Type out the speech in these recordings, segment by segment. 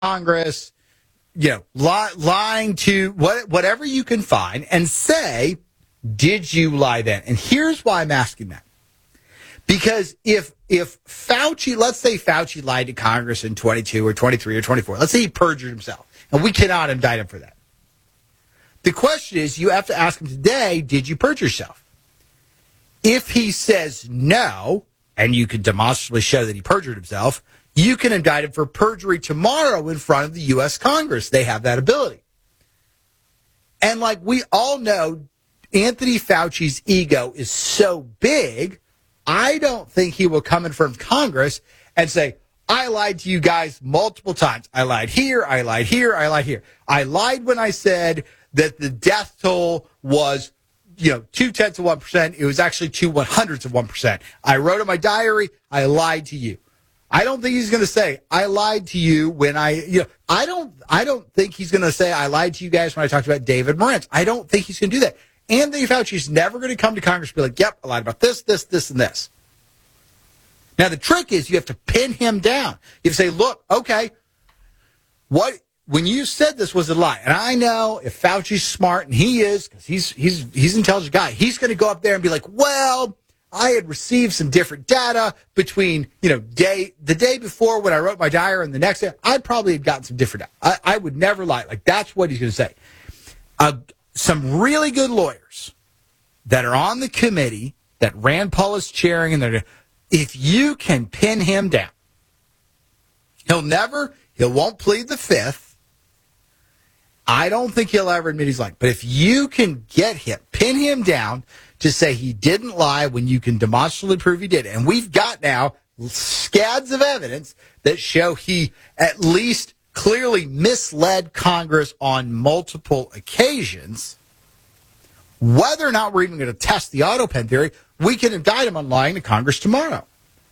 Congress, lying to whatever you can find and say, did you lie then? And here's why I'm asking that. Because if Fauci, let's say Fauci lied to Congress in 22 or 23 or 24, let's say he perjured himself, and we cannot indict him for that. The question is, you have to ask him today, did you perjure yourself? If he says no, and you can demonstrably show that he perjured himself, you can indict him for perjury tomorrow in front of the U.S. Congress. They have that ability. And like we all know, Anthony Fauci's ego is so big, I don't think he will come in front of Congress and say, I lied to you guys multiple times. I lied here, I lied here, I lied here. I lied when I said that the death toll was, 0.2%. It was actually 0.02%. I wrote in my diary, I lied to you. I don't think he's going to say, I lied to you when I don't think he's going to say, I lied to you guys when I talked about David Morenz. I don't think he's going to do that. Anthony Fauci is never going to come to Congress and be like, yep, I lied about this, this, this, and this. Now, the trick is you have to pin him down. You have to say, look, okay, when you said this was a lie, and I know if Fauci's smart, and he is, because he's an intelligent guy, he's going to go up there and be like, well, I had received some different data between, the day before when I wrote my diary and the next day, I probably had gotten some different data. I would never lie. Like, that's what he's going to say. Some really good lawyers that are on the committee that Rand Paul is chairing, and if you can pin him down, he won't plead the fifth. I don't think he'll ever admit he's lying. But if you can pin him down to say he didn't lie when you can demonstrably prove he did, and we've got now scads of evidence that show he at least clearly misled Congress on multiple occasions, whether or not we're even going to test the autopen theory, we can indict him on lying to Congress tomorrow.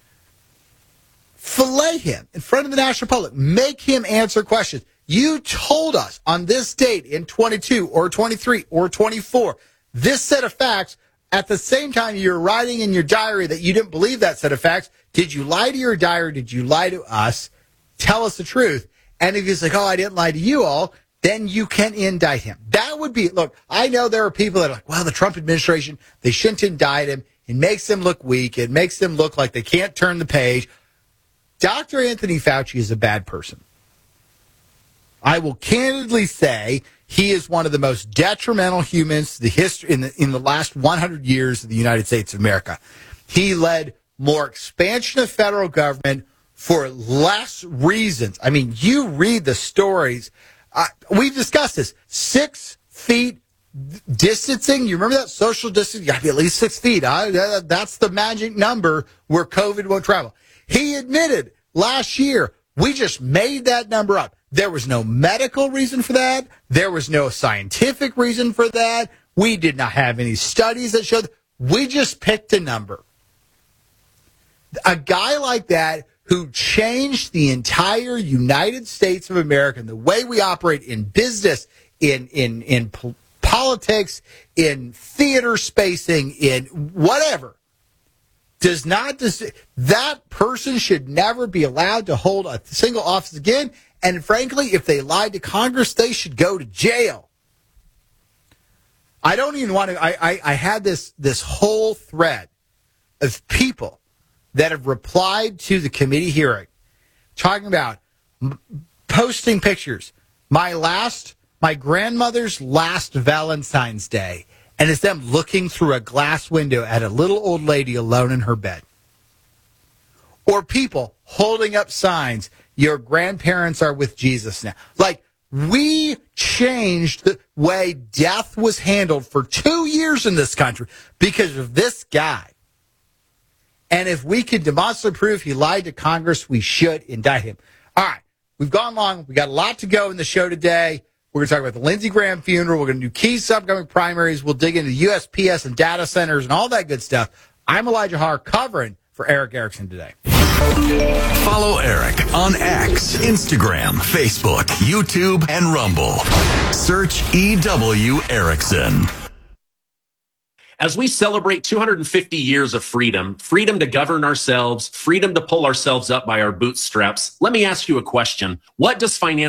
Fillet him in front of the national public. Make him answer questions. You told us on this date in 22 or 23 or 24 this set of facts. At the same time, you're writing in your diary that you didn't believe that set of facts. Did you lie to your diary? Did you lie to us? Tell us the truth. And if he's like, oh, I didn't lie to you all, then you can indict him. That would be, look, I know there are people that are like, well, the Trump administration, they shouldn't indict him. It makes them look weak. It makes them look like they can't turn the page. Dr. Anthony Fauci is a bad person. I will candidly say he is one of the most detrimental humans to the history in the last 100 years of the United States of America. He led more expansion of federal government for less reasons. I mean, you read the stories. We've discussed this. 6 feet distancing. You remember that social distancing? You got to be at least 6 feet. That's the magic number where COVID won't travel. He admitted last year, we just made that number up. There was no medical reason for that. There was no scientific reason for that. We did not have any studies that showed. We just picked a number. A guy like that who changed the entire United States of America and the way we operate in business, in politics, in theater spacing, in whatever, that person should never be allowed to hold a single office again. And frankly, if they lied to Congress, they should go to jail. I don't even want to, I had this whole thread of people that have replied to the committee hearing, talking about posting pictures. My grandmother's last Valentine's Day, and it's them looking through a glass window at a little old lady alone in her bed. Or people holding up signs, your grandparents are with Jesus now. Like, we changed the way death was handled for 2 years in this country because of this guy. And if we could demonstrably prove he lied to Congress, we should indict him. All right, we've gone long. We got a lot to go in the show today. We're going to talk about the Lindsey Graham funeral. We're going to do key upcoming primaries. We'll dig into USPS and data centers and all that good stuff. I'm Elijah Haar covering for Erick Erickson today. Follow Erick on X, Instagram, Facebook, YouTube, and Rumble. Search EW Erickson. As we celebrate 250 years of freedom, freedom to govern ourselves, freedom to pull ourselves up by our bootstraps, let me ask you a question. What does financial